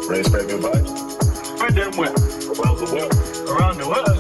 Ready to spread good vibes? Spread them where? Around the world. Around the world.